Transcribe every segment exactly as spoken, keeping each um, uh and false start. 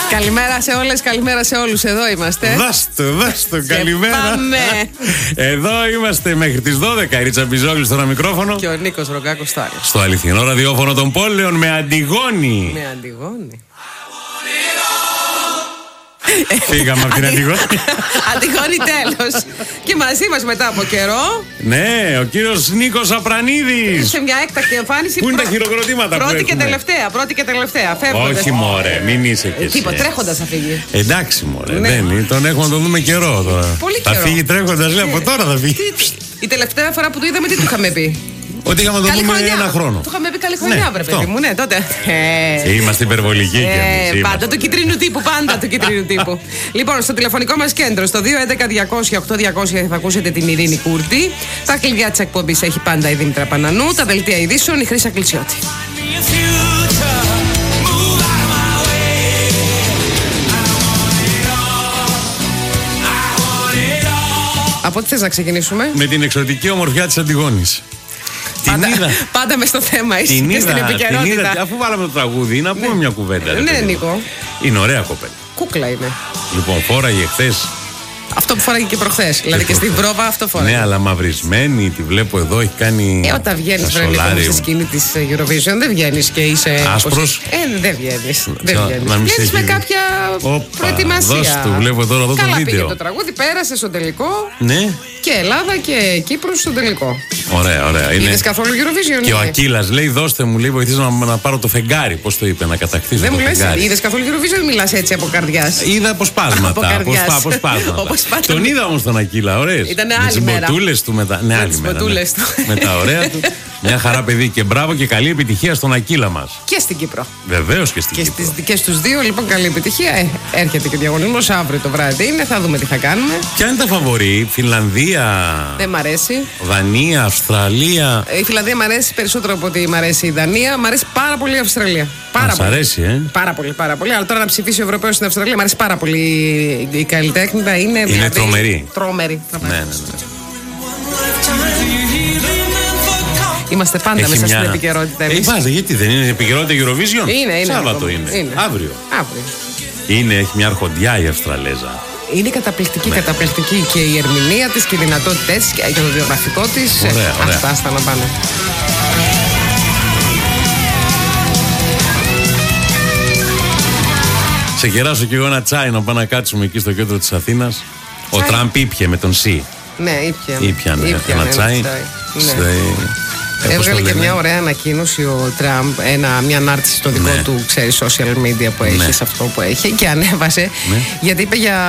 Καλημέρα σε όλες, καλημέρα σε όλους. Εδώ είμαστε. Δάστο, δάστο, καλημέρα. Πάμε. Εδώ είμαστε μέχρι τις δώδεκα. Η Ρίτσα Μπιζόλη στο ένα μικρόφωνο. Και ο Νίκος Ρογκάκος στο άλλο. Στο αληθινό ραδιόφωνο των πόλεων με Αντιγόνη. Με Αντιγόνη. Φύγαμε από την Αντιγόνη. Αντιγόνη τέλος. Και μαζί μας μετά από καιρό. Ναι, ο κύριος Νίκος Απρανίδης. Σε μια έκτακτη εμφάνιση. Πού είναι τα χειροκροτήματα που Πρώτη και έχουμε? τελευταία, πρώτη και τελευταία. Φεύγοντας. Όχι μωρέ, μην είσαι και εσύ. Τίποτα, τρέχοντας θα φύγει. Εντάξει μωρέ, Ναι. δεν είναι. Τον έχουμε να τον δούμε καιρό τώρα. Πολύ Θα καιρό. φύγει τρέχοντας, λέει, από τώρα θα φύγει. Η τελευταία φορά που το είδαμε, τι του είχαμε πει? Ότι είχαμε να τον Καλή δούμε χρονιά. ένα χρόνο. Του είχαμε πει καλή χρονιά, Ναι, βρε αυτό. παιδί μου. Ναι, τότε. Ε, Είμαστε υπερβολικοί κι εμείς. Ε, είμαστε. πάντα του κίτρινου τύπου, πάντα του κίτρινου τύπου. Λοιπόν, στο τηλεφωνικό μας κέντρο, στο δύο έντεκα διακόσια οκτώ διακόσια θα ακούσετε την Ειρήνη Κούρτη. Τα κλειδιά της εκπομπής έχει πάντα η Δήμητρα Πανανού. Τα δελτία ειδήσεων η Χρύσα Κλητσιώτη. Από τι θες να ξεκινήσουμε? Με την εξωτική ομορφιά της Αντιγόνης. Πάντα, Την είδα. πάντα μες στο θέμα είσαι Την και στην είδα, την επικαιρότητα. είδα. Αφού βάλαμε το τραγούδι, να πούμε μια κουβέντα. ρε Ναι, παιδί μου. Νίκο. Είναι ωραία κοπέλα. Κούκλα είναι. Λοιπόν, φόραγε χθες. Αυτό που φοράγε και προχθές. Δηλαδή και στην πρόβα αυτό φοράγε. Ναι, αλλά μαυρισμένη, τη βλέπω εδώ, έχει κάνει. Ε, όταν βγαίνει τα βρε σολάριου. στη σκηνή τη Eurovision, δεν βγαίνει και είσαι. Άσπρος. πώς- Ε, δεν βγαίνει. Δεν να βγαίνει. μην σε Βγαίνει με έχει- κάποια Όπα, προετοιμασία. δώσ' του, βλέπω τώρα εδώ το Καλά βίντεο. πήγε το τραγούδι, πέρασε στο τελικό. Ναι, Και Ελλάδα και Κύπρος στο τελικό. ωραία, ωραία. Είναι... Είδες καθόλου Eurovision? Και ο ναι? Ακύλας λέει: δώστε μου, λέει, βοηθήστε να, να πάρω το φεγγάρι. Πώς το είπε, να κατακτήσω Δεν το μου λες, φεγγάρι. είδες καθόλου Eurovision, μιλάς έτσι από καρδιάς? Είδα αποσπάσματα. Από καρδιάς. αποσπά- αποσπάσματα. Όπως πάντα. Τον είδα όμως τον Ακύλα, ωραίος. Ήτανε Με άλλη τις μέρα. μποτούλες του μετά. Ναι, Με άλλη τις μέρα. μποτούλες ναι. του. Με τα ωραία του. Μια χαρά παιδί και μπράβο και καλή επιτυχία στον Ακύλα μας. Και στην Κύπρο. Βεβαίως και στην Και Κύπρο. στις δικές τους δύο, λοιπόν, καλή επιτυχία. Ε, έρχεται και ο διαγωνισμός αύριο το βράδυ. Είναι, θα δούμε τι θα κάνουμε. Ποια είναι τα φαβορί, Φινλανδία, Δεν μ' αρέσει. Δανία, Αυστραλία. Η Φιλανδία μ' αρέσει περισσότερο από ότι μ' αρέσει η Δανία. Μ' αρέσει πάρα πολύ η Αυστραλία. Πάρα Μας πολύ. αρέσει, ε. Πάρα πολύ, πάρα πολύ. Αλλά τώρα να ψηφίσει ο Ευρωπαίος στην Αυστραλία, μ' αρέσει πάρα πολύ. Η καλλιτέχνητα είναι. Είναι τρομερή. Τρομερή. Ναι, ναι, ναι. Είμαστε πάντα Έχει μέσα μια- στην επικαιρότητα Ε, εμείς. πάτε, γιατί δεν είναι επικαιρότητα Eurovision. Είναι, είναι. Σάββατο ακόμα. είναι. Είναι. Αύριο. Αύριο. Είναι, έχει μια αρχοντιά η Αυστραλέζα. Είναι καταπληκτική, Ναι. καταπληκτική και η ερμηνεία της και οι δυνατότητές της και το βιογραφικό της. Ωραία, ωραία. Αυτά, αυτά να πάνε. Σε κεράσω κι εγώ ένα τσάι να πάμε να κάτσουμε εκεί στο κέντρο της Αθήνας. Ο Τσάι. Τραμπ ήπια με τον Σι. Ναι, ήπια. Ήπιανε Ήπια, ένα ναι, τσάι. Ναι. Σε- ε, πώς Έβγαλε το και λένε? μια ωραία ανακοίνωση ο Τραμπ, ένα, μια ανάρτηση στο δικό Ναι. του, ξέρει, social media που έχει, Ναι. σε αυτό που έχει, και ανέβασε. Ναι. Γιατί είπε για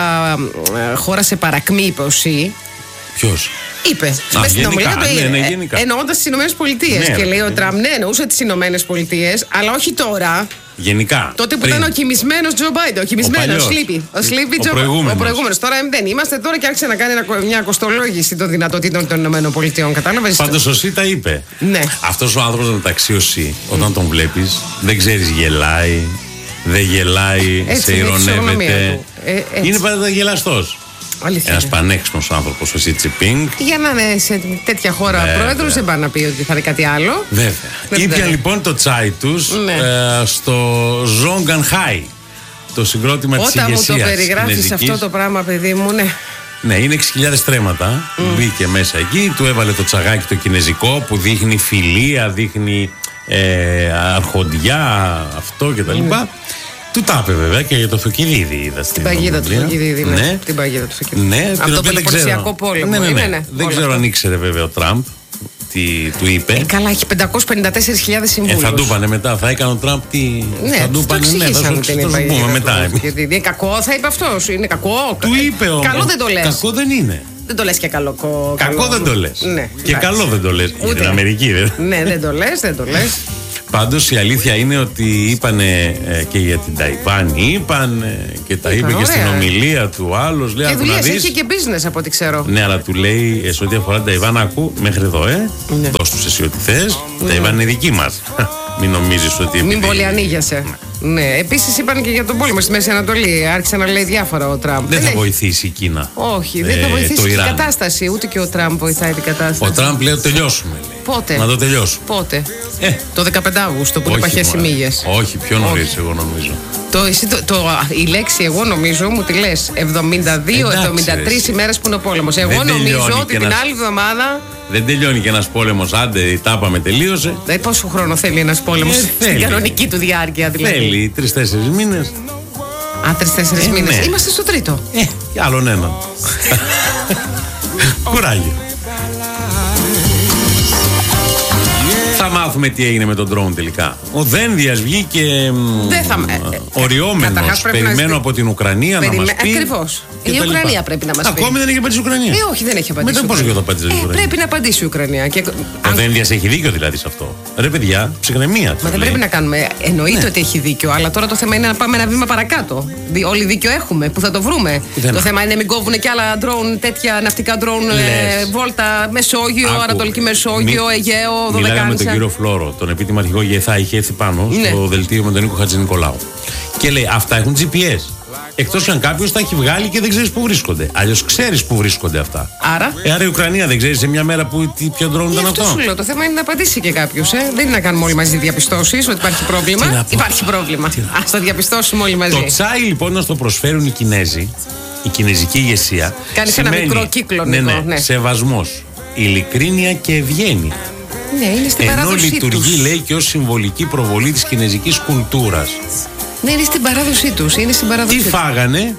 ε, χώρα σε παρακμή, είπε ο Σι. Ποιος? Είπε. Α, Μες στην γενικά, ομιλία του ναι, είναι, ναι, ε, γενικά. εννοώντας τις Ηνωμένες Πολιτείες. Ναι, Και ρε, λέει ο ναι. Τραμπ, ναι, εννοούσε τις Ηνωμένες Πολιτείες, αλλά όχι τώρα. Γενικά. Τότε που πριν. ήταν ο κοιμισμένος Τζο Μπάιντεν. Ο κοιμισμένος, παλιός. Sleepy. Ο Sleepy Ο Τζο- προηγούμενος. ο προηγούμενος. Τώρα δεν είμαστε τώρα και άρχισε να κάνει ένα- μια κοστολόγηση των δυνατοτήτων των Ηνωμένων Πολιτείων. Κατάλαβες? Πάντως ο Σι τα είπε. Ναι. Αυτός ο άνθρωπος μεταξύ ο Σι, όταν τον βλέπεις, δεν ξέρεις γελάει, δεν γελάει, Έτσι σε είναι η φυσιογνωμία ηρωνεύεται. του. Ε, έτσι. Είναι πάντα γελαστός. Αλήθεια. Ένας πανέξυπνος άνθρωπος ο Σι Τζινπίνγκ. Για να είναι σε τέτοια χώρα Βέβαια. πρόεδρος, δεν πάει να πει ότι θα είναι κάτι άλλο. Βέβαια. Δεν Ήπιαν ξέρω. λοιπόν το τσάι τους Ναι. ε, στο Ζόγκαν Χάι. Το συγκρότημα της Όταν μου ηγεσίας το περιγράφεις κινέζικης. αυτό το πράγμα, παιδί μου, ναι. Ναι, είναι έξι χιλιάδες τρέματα. Μπήκε μέσα εκεί, του έβαλε το τσαγάκι το κινέζικο που δείχνει φιλία, δείχνει ε, αρχοντιά, αυτό κτλ. Mm. Του τα είπε βέβαια και για το Θουκυδίδη, είδα στην Την παγίδα του ομιλία. Θουκυδίδη. Ναι. Ναι. Την παγίδα του Θουκυδίδη. Ναι, την Από το οποία δεν Πελοποννησιακό ξέρω. πόλεμο. Ναι, ναι, ναι. Είναι, ναι. Δεν Όλα ξέρω αυτά. αν ήξερε βέβαια ο Τραμπ τι του είπε. Ε, καλά, έχει πεντακόσιες πενήντα τέσσερις χιλιάδες Ε, συμβούλους. θα του είπανε μετά, θα έκανε ο Τραμπ τι. Ναι, θα του τους το είπανε, ναι, θα εξηγήσαν σου ότι θα είναι σου παγίδα πούμε του μετά. Θουκυδίδη. Είναι κακό, θα είπε αυτός. Είναι κακό. Του είπε όμως. Καλό δεν το λες. Κακό δεν είναι. Δεν το λες και καλό. κο- Κακό καλό. δεν το λες. Ναι, Και εντάξει. καλό δεν το λες. Για Ούτε. την Αμερική δεν. Ναι, δεν το λες, δεν το λες. Πάντως η αλήθεια είναι ότι είπανε ε, και για την Ταϊβάν είπαν ε, και τα Είπαν, είπε και στην ωραία. ομιλία του άλλος. Λέει, Και άκου να δουλειές δεις. έχει και business από ό,τι ξέρω. Ναι, αλλά του λέει ε, σε ό,τι αφορά την Ταϊβάν, ακού μέχρι εδώ, ε. Ναι. Δώσ' τους εσύ ό,τι θες. Η Ταϊβάν είναι δική μας. Μην νομίζεις ότι. Μην επειδή- πολύ ανοίγεσαι. Ναι, επίσης είπαν και για τον πόλεμο στη Μέση Ανατολή. Άρχισε να λέει διάφορα ο Τραμπ. Δεν, δεν θα έχει... βοηθήσει η Κίνα. Όχι, δεν ε, θα βοηθήσει την κατάσταση. Ούτε και ο Τραμπ βοηθάει την κατάσταση. Ο Τραμπ λέει ότι τελειώσουμε. Λέει. Πότε? Να το τελειώσουμε. Πότε? Ε. Το δεκαπέντε Αυγούστου που είναι παχές οι μύγες. Όχι, πιο νωρίς εγώ νομίζω. Το, εσύ, το, το, η λέξη εγώ νομίζω μου τη λες εβδομήντα δύο εβδομήντα τρεις ημέρες που είναι ο πόλεμος. Εγώ δεν νομίζω ότι την άλλη εβδομάδα. Δεν τελειώνει και ένας πόλεμος, άντε τα είπαμε, τελείωσε. Ε, πόσο χρόνο θέλει ένας πόλεμος ε, στην κανονική του διάρκεια δηλαδή? Θέλει τρεις-τέσσερις μήνες. Α, τρεις-τέσσερις ε, μήνες. Ναι. Είμαστε στο τρίτο. Ε, κι άλλον έναν. Κουράγιο. Θα μάθουμε τι έγινε με τον drone τελικά. Ο Δένδιας βγήκε θα... οριόμενος. Περιμένω να... από την Ουκρανία Περιμέ... να μας πει. Ακριβώς. Η Ουκρανία λοιπά. Πρέπει να μας πει. Ακόμη δεν έχει απαντήσει η Ουκρανία. Ε, όχι, δεν έχει απαντήσει. Μετά πώς έχει απαντήσει η Ουκρανία. Πρέπει να απαντήσει η Ουκρανία. Και... Ο Δένδιας έχει δίκιο δηλαδή σε αυτό. Ρε παιδιά, ψυχραιμία. Μα δεν πρέπει να κάνουμε. Εννοείται ότι έχει δίκιο, αλλά τώρα το θέμα είναι να πάμε ένα βήμα παρακάτω. Όλοι δίκιο έχουμε. Πού θα το βρούμε. Το θέμα είναι να μην κόβουν και άλλα drone, τέτοια ναυτικά drone, βόλτα, Μεσόγειο, Ανατολική Μεσόγειο, Αιγαίο, Δωδεκάνησα. Κύριο Φλόρο, τον επίτιμο αρχηγό ΓΕΘΑ, είχε έρθει πάνω ναι. στο δελτίο με τον Νίκο Χατζηνικολάου. Και λέει: αυτά έχουν τζι πι ες. Εκτός αν κάποιος τα έχει βγάλει και δεν ξέρεις πού βρίσκονται. Αλλιώς ξέρεις πού βρίσκονται αυτά. Άρα. Ε, άρα η Ουκρανία δεν ξέρει σε μια μέρα που, τι, ποιο drone ήταν αυτό. Αυτό σου λέω. Το θέμα είναι να απαντήσει και κάποιος. Ε. Δεν είναι να κάνουμε όλοι μαζί διαπιστώσεις ότι υπάρχει πρόβλημα. Υπάρχει πρόβλημα. Ας το διαπιστώσουμε όλοι μαζί. Το τσάι λοιπόν να στο προσφέρουν οι Κινέζοι, η κινέζικη ηγεσία. Κάνει ένα μικρό κύκλο. Ναι, ναι, ναι. Σεβασμός, ειλικρίνεια και ευγένεια. Ναι, είναι στην παράδοσή Ενώ λειτουργεί, τους. λέει, και ως συμβολική προβολή της κινέζικης κουλτούρας. Ναι, είναι στην παράδοσή τους. Είναι στην παράδοσή Τι τους. φάγανε?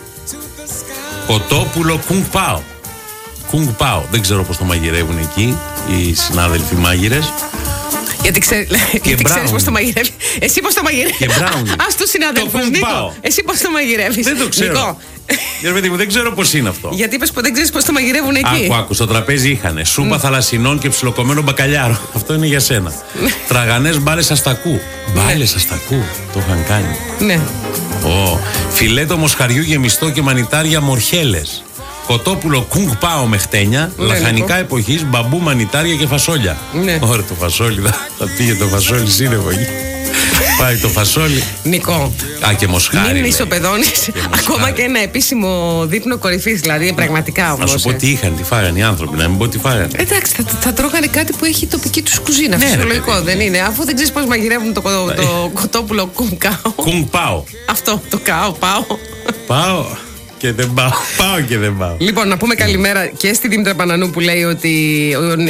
Κοτόπουλο κουνγκ πάο. Κουνγκ πάο. Δεν ξέρω πώς το μαγειρεύουν εκεί οι συνάδελφοι μάγειρες. Γιατί, ξέ... Γιατί ξέρεις πώς το μαγειρεύει. Εσύ πώς το μαγειρεύεις. Και μπράουν. Ας το συνάδελφος Νίκο. Εσύ πώς το μαγειρεύεις. Δεν το ξέρω. Νίκο. Παιδί μου, δεν ξέρω πώς είναι αυτό. Γιατί είπες που δεν ξέρεις πώς το μαγειρεύουν εκεί. Άκου, άκου. Στο τραπέζι είχαν σούπα mm. θαλασσινών και ψιλοκομμένο μπακαλιάρο. Αυτό είναι για σένα. Τραγανές μπάλες αστακού. Μπάλες αστακού. Το είχαν κάνει. Ναι. Oh. Φιλέτο μοσχαριού γεμιστό και μανιτάρια μορχέλες. Κοτόπουλο κουνγκ πάο με χτένια, ναι, λαχανικά εποχής, μπαμπού, μανιτάρια και φασόλια. Ναι. Ωραία, το φασόλι, θα, θα πήγε το φασόλι σύννεφο εκεί. Πάει το φασόλι. Νικό. Α, και μοσχάρι. Μην ισοπεδώνεις. Ακόμα και ένα επίσημο δείπνο κορυφής, δηλαδή πραγματικά όμως. Να σου πω τι είχαν, τι φάγανε οι άνθρωποι, να μην πω τι φάγανε. Εντάξει, θα, θα τρώγανε κάτι που έχει τοπική τους κουζίνα. Ναι, φυσιολογικό δεν είναι. Αφού δεν ξέρεις πώς μαγειρεύουν το, το, το κοτόπουλο κουνγκ κάο. Κουνγκ πάο. Αυτό, το κάο, πάω. Πάω. Και δεν πάω. Πάω και δεν πάω. Λοιπόν, να πούμε καλημέρα και στη Δήμητρα Πανανού που λέει ότι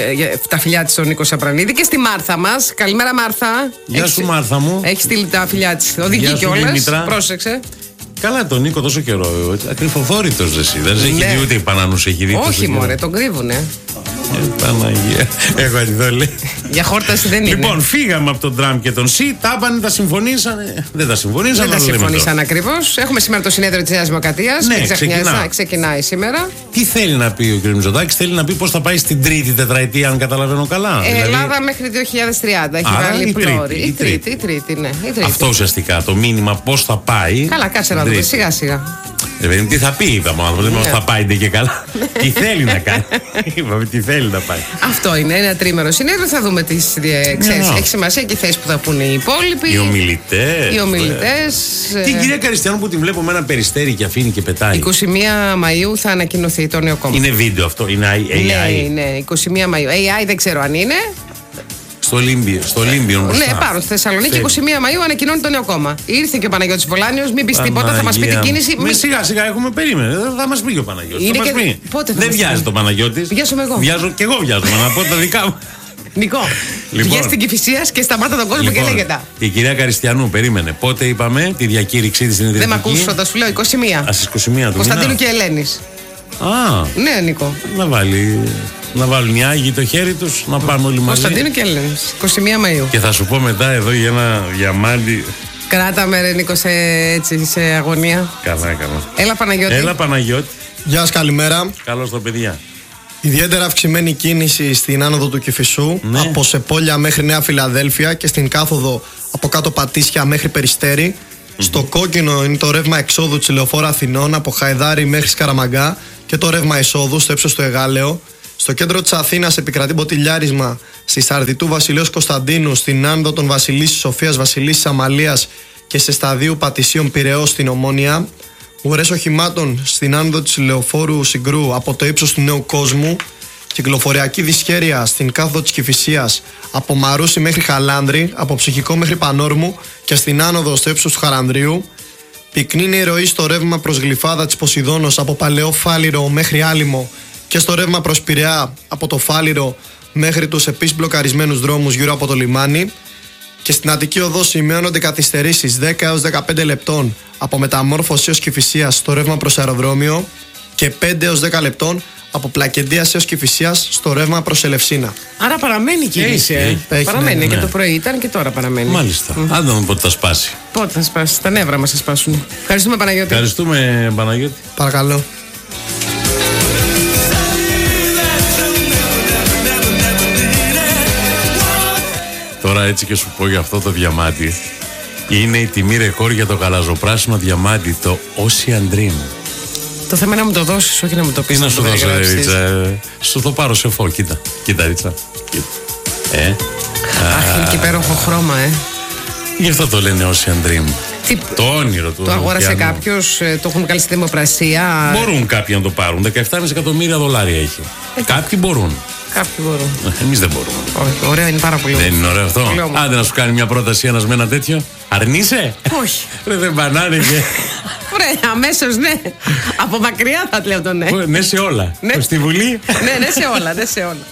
τα φιλιά της ο Νίκος Σαπρανίδη και στη Μάρθα μας. Καλημέρα, Μάρθα. Γεια σου, Μάρθα μου. Έχει στείλει τα φιλιά της. Οδηγεί κιόλας. Πρόσεξε. Καλά, τον Νίκο τόσο καιρό. Ακρυφοφόρητος εσύ. Δεν σε έχει δει ούτε η Πανανού σε έχει δει. Όχι, μωρέ, τον κρύβουνε. Ε, Παναγία. Έχω αντιδόλη. Για χόρταση δεν είναι. Λοιπόν, φύγαμε από τον Τραμπ και τον Σι. Τα είπαν, τα συμφωνήσανε. Δεν τα συμφωνήσανε. Δεν τα συμφωνήσαν ακριβώς. Έχουμε σήμερα το συνέδριο της Νέας Δημοκρατίας. Ναι, ξεκινά. Ξεκινάει σήμερα. Τι θέλει να πει ο κ. Μητσοτάκης? Θέλει να πει πώς θα πάει στην τρίτη τετραετία, αν καταλαβαίνω καλά. Ε, δηλαδή... Ελλάδα μέχρι δύο χιλιάδες τριάντα. Έχει Άρα, βάλει η πλώρη. Η τρίτη, η τρίτη, ναι. Η τρίτη. Αυτό ουσιαστικά το μήνυμα πώς θα πάει. Καλά, κάτσε να δούμε σιγά σιγά. Ε, τι θα πει, είπαμε, δεν yeah. θα πάει και καλά. Τι θέλει να κάνει. Είπαμε, τι θέλει να πάει. Αυτό είναι ένα τρίμερο συνέδριο. Θα δούμε τι. Yeah. Έχει σημασία και οι θέσεις που θα πούνε οι υπόλοιποι. Οι ομιλητές. Οι ομιλητές. Ε. Την κυρία Καριστιανού που την βλέπω με ένα περιστέρι και αφήνει και πετάει. εικοστή πρώτη Μαΐου θα ανακοινωθεί το νέο κόμμα. Είναι βίντεο αυτό, είναι έι άι. Ναι, ναι, εικοστή πρώτη Μαΐου. έι άι δεν ξέρω αν είναι. Στο Ολύμπιο. Στο Ολύμπιο ναι, πάνω στη Θεσσαλονίκη, εικοστή πρώτη Μαΐου ανακοινώνει το νέο κόμμα. Ήρθε και ο Παναγιώτης Βολάνιος, μην πει τίποτα, θα μας πει την κίνηση. Με σιγά σιγά έχουμε περίμενε. Θα μας πει και ο Παναγιώτης. Θα μας πει. Πότε θα δεν βιάζει το Παναγιώτης. Βιάζομαι εγώ. Βιάζω και εγώ βιάζομαι, να πω τα δικά μου. Νικό, λοιπόν, βγες στην Κηφισίας και σταμάτα τον κόσμο λοιπόν, και λέγεται. Η κυρία Καριστιανού περίμενε. Πότε είπαμε τη διακήρυξή της στην Ιδρυτική. Δεν μ' ακούς, θα σου λέω εικοστή πρώτη. Α, στις εικοστή πρώτη του Κωνσταντίνου και Ελένης. Α, ναι, Νικό. Να βάλει. Να βάλουν οι Άγιοι το χέρι τους, να πάμε όλοι μαζί. Κωνσταντίνου και Ελένης, εικοστή πρώτη Μαΐου. Και θα σου πω μετά εδώ για ένα διαμάντι. Κράτα με ρε Νίκο σε, έτσι, σε αγωνία. Καλά, καλά. Έλα Παναγιώτη. Έλα Παναγιώτη. Γεια σας, καλημέρα. Καλώς το παιδιά. Ιδιαίτερα αυξημένη κίνηση στην άνοδο του Κηφισού, ναι. από Σεπόλια μέχρι Νέα Φιλαδέλφια και στην κάθοδο από κάτω Πατήσια μέχρι Περιστέρι. Mm-hmm. Στο κόκκινο είναι το ρεύμα εξόδου της Λεωφόρου Αθηνών από Χαϊδάρι μέχρι Σκαραμαγκά και το ρεύμα εισόδου στο ύψος του Εγάλεο. Στο κέντρο της Αθήνας επικρατεί μποτιλιάρισμα στη Σαρδιτού Βασιλέως Κωνσταντίνου, στην άνοδο των Βασιλίσσης Σοφίας, Βασιλίσσης Αμαλίας και σε σταδίου Πατησίων Πειραιώς στην Ομόνια. Ουρές οχημάτων στην άνοδο της Λεωφόρου Συγκρού από το ύψος του Νέου Κόσμου. Κυκλοφοριακή δυσχέρεια στην κάθοδο της Κηφισίας από Μαρούσι μέχρι Χαλάνδρη, από Ψυχικό μέχρι Πανόρμου και στην άνοδο στο ύψος του Χαρανδρίου. Πυκνή είναι η ροή στο ρεύμα προς Γλυφάδα της Ποσειδώνος από Παλαιό Φάληρο μέχρι Άλυμο και στο ρεύμα προς Πειραιά από το Φάληρο μέχρι τους επίσης μπλοκαρισμένους δρόμους γύρω από το λιμάνι. Και στην Αττική Οδό σημειώνονται καθυστερήσεις δέκα έως δεκαπέντε λεπτών από Μεταμόρφωση έως Κηφισίας στο ρεύμα προς αεροδρόμιο και πέντε έως δέκα λεπτών από Πλακεντίας έως Κηφισίας στο ρεύμα προς Ελευσίνα. Άρα παραμένει η κίνηση. Έχει, ε. έχει, παραμένει ναι, και ναι. το πρωί ήταν και τώρα παραμένει. Μάλιστα. Mm. Αν δούμε πότε θα σπάσει. Πότε θα σπάσει, τα νεύρα μας θα σπάσουν. Ευχαριστούμε, Παναγιώτη. Ευχαριστούμε, Παναγιώτη. Παρακαλώ. Τώρα έτσι και σου πω για αυτό το διαμάτι. Είναι η τιμή ρεκόρ για το γαλαζοπράσινο διαμάτι, το Ocean Dream. Το θέμα είναι να μου το δώσεις, όχι να μου το πεις. Τι να σου το δώσω, ρε, περιγράψεις. Ρίτσα. ε, Σου το πάρω σε φω. Κοίτα, κοίτα, Ρίτσα. Κοίτα. Ε, Αχ, είναι και υπέροχο χρώμα, ε. γι' αυτό το λένε Ocean Dream. Τι, Το όνειρο του. το αγόρασε ωκεανού. κάποιος, ε, το έχουν βγάλει στη δημοπρασία. Μπορούν κάποιοι να το πάρουν. δεκαεπτά κόμμα πέντε εκατομμύρια δολάρια έχει. Ε, Κάποιοι μπορούν. Κάποιοι μπορούν. Εμείς δεν μπορούμε. Όχι, ωραίο, είναι πάρα πολύ ωραίο. Δεν είναι ωραίο αυτό. Πολύ όμορφο. Άντε να σου κάνει μια πρόταση ένας με ένα τέτοιο. Αρνείσαι. Όχι. Ρε δεν πανάνε και. Ωραία, αμέσως ναι. Από μακριά θα λέω το ναι. Ναι σε όλα. Ναι. Στη Βουλή. Ναι, ναι σε όλα, ναι σε όλα.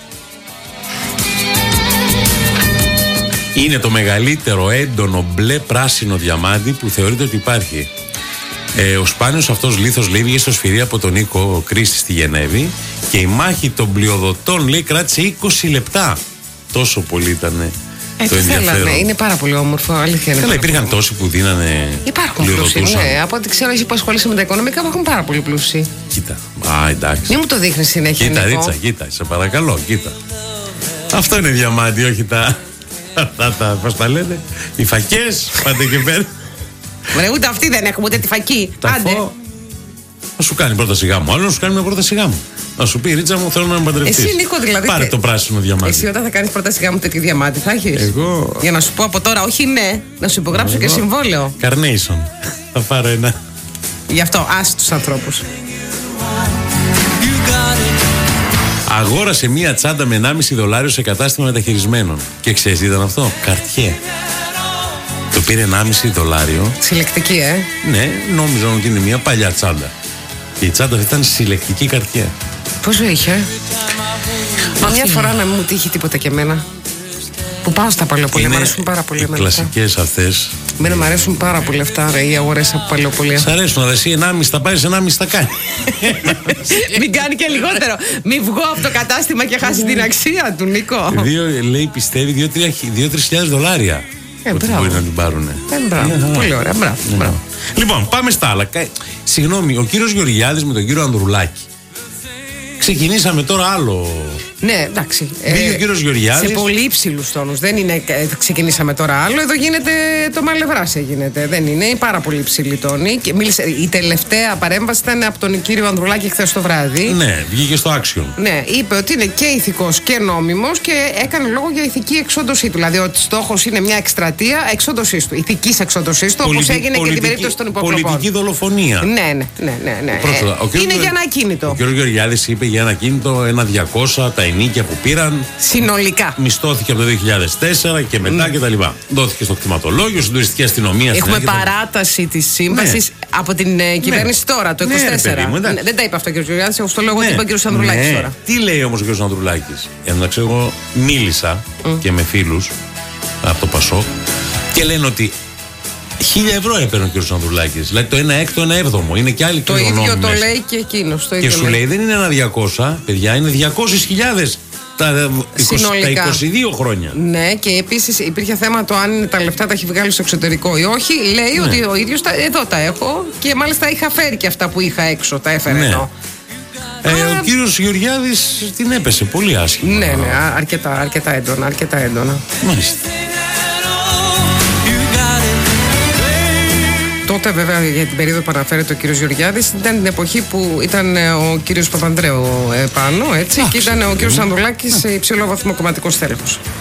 Είναι το μεγαλύτερο έντονο μπλε πράσινο διαμάντι που θεωρείται ότι υπάρχει. Ε, ο σπάνιος αυτός λίθος λέει βγήκε στο σφυρί από τον Νίκο Κρίστη στη Γενέβη και η μάχη των πλειοδοτών λέει κράτησε είκοσι λεπτά. Τόσο πολύ ήταν Ε, το τι ενδιαφέρον. θέλαμε, είναι πάρα πολύ όμορφο, αλήθεια είναι. Καλά, πάρα υπήρχαν πολύ. τόσοι που δίνανε. Υπάρχουν πλούσιοι, πληροδοτούσαν. ναι. Από ό,τι ξέρω, εσύ που ασχολείσαι με τα οικονομικά, υπάρχουν πάρα πολύ πλούσιοι. Κοίτα. Α, εντάξει. Μην μου το δείχνει συνέχεια. Κοίτα, Νίκο. Ρίτσα, κοίτα, σε παρακαλώ, κοίτα. Αυτό είναι διαμάντι, όχι τα. Αυτά τα, πώς τα λένε, οι φακές, πάτε και πέρα. Βρε, ούτε αυτή δεν έχουμε, ούτε τη φακή. Τα Άντε. φω. Να σου κάνει πρόταση γάμου. Άλλο να σου κάνει μια πρόταση γάμου. Να σου πει, Ρίτσα μου, θέλω να με παντρευτείς. Εσύ, Νίκο, δηλαδή. Πάρε τε- το πράσινο διαμάντι. Εσύ, όταν θα κάνει πρόταση γάμου, τέτοιο διαμάντι θα έχει. Εγώ. Για να σου πω από τώρα, όχι ναι, να σου υπογράψω και Εγώ. συμβόλαιο. Carnation. Θα πάρω ένα. Γι' αυτό, άσε του ανθρώπου. Αγόρασε μία τσάντα με ενάμιση δολάριο σε κατάστημα μεταχειρισμένων. Και ξέρεις τι ήταν αυτό? Καρτιέ. Το πήρε ενάμιση δολάριο. Συλλεκτική, ε. Ναι, νόμιζαν ότι είναι μία παλιά τσάντα. Και η τσάντα αυτή ήταν συλλεκτική καρτιέ. Πόσο είχε. Μα μια φορά να μην μου τύχει τίποτα και εμένα. Που πάω στα παλαιοπολία, μου αρέσουν πάρα πολύ οι εμένα αυτά. κλασικές αυτές. Εμένα μου αρέσουν πάρα πολύ αυτά, ρε, οι αγορές από παλαιοπολία. Σ' αρέσουν, αλλά εσύ ενάμιση θα πάρεις, ενάμιση θα κάνει. Μην κάνει και λιγότερο. Μην βγω από το κατάστημα και χάσει την αξία του, Νίκο. Δύο, λέει, πιστεύει δύο-τρεις χιλιάδες δολάρια. Ε, ότι μπράβο. μπορεί να την πάρουν. Ε, μπράβο. Πολύ ωραία, μπράβο. μπράβο. Λοιπόν, πάμε στα άλλα. Κα- Συγγνώμη, ο κύριος Γεωργιάδης με τον κύριο Ανδρουλάκη. Ξεκινήσαμε τώρα άλλο. Ναι, εντάξει. Μπήκε ο κύριος Γεωργιάδης. Σε πολύ υψηλού τόνου. Δεν είναι. ε, Ξεκινήσαμε τώρα άλλο. Εδώ γίνεται το μαλευράσια γίνεται. Δεν είναι. Είναι πάρα πολύ υψηλή τόνη. Και μίλησε, η τελευταία παρέμβαση ήταν από τον κύριο Ανδρουλάκη χθε το βράδυ. Ναι, βγήκε στο Action. Ναι, είπε ότι είναι και ηθικός και νόμιμος και έκανε λόγο για ηθική εξόντωσή του. Δηλαδή ότι στόχος είναι μια εκστρατεία εξόντωσής του, ηθικής εξόντωσής του, όπως Πολιτι- έγινε και την πολιτική- περίπτωση των υποκλοπών. Πολιτική δολοφονία. Ναι, ναι, ναι, ναι. ναι. Πρώτα, ο Ε, κύριος είναι Γεω- για ένα ακίνητο. Ο κ. Γεωργιάδης είπε για ένα κίνητο, ένα διακόσια, τα ενίκια που πήραν. Συνολικά. Μισθώθηκε από το δύο χιλιάδες τέσσερα και μετά Ναι. κτλ. Δόθηκε στο κτηματολόγιο, στην τουριστική αστυνομία. στην Έχουμε άκρη, κτλ. παράταση τη σύμβαση Ναι. από την ε, κυβέρνηση τώρα, το Ναι, είκοσι ρε τέσσερα. παιδί μου, εντάξει. Ναι, δεν τα είπε αυτό ο κ. Γιωργιάδης, εγώ στο λέω ότι Ναι. είπε ο κ. Ανδρουλάκης Ναι. τώρα. Τι λέει όμως ο κ. Ανδρουλάκης? Εντάξει, εγώ μίλησα και με φίλους από το Πασόκ και λένε ότι χίλια ευρώ έπαιρνε ο κ. Ανδρουλάκης. Δηλαδή το ένα έκτο, ένα έβδομο. Είναι και άλλοι Το ίδιο κληρονόμοι το μέσα. λέει και εκείνο. Και σου λέει δεν είναι ένα διακόσια, παιδιά, είναι διακόσιες χιλιάδες τα, είκοσι, τα Συνολικά. είκοσι δύο χρόνια. Ναι, και επίσης υπήρχε θέμα το αν τα λεφτά τα έχει βγάλει στο εξωτερικό ή όχι. Λέει Ναι. ότι ο ίδιος τα, εδώ τα έχω και μάλιστα είχα φέρει και αυτά που είχα έξω, τα έφερε Ναι. εδώ. Ε, ο κύριος Γεωργιάδης την έπεσε πολύ άσχημα. Ναι, ναι, α- αρκετά, αρκετά έντονα, αρκετά έντονα. Μάλιστα. Τότε βέβαια για την περίοδο που αναφέρεται ο κύριος Γεωργιάδης ήταν την εποχή που ήταν ε, ο κύριος Παπανδρέου ε, πάνω, έτσι, Εντάξει, και ήταν ο παιδί κύριος μου. Ανδρουλάκης σε υψηλό βαθμό κομματικός στέλεχος.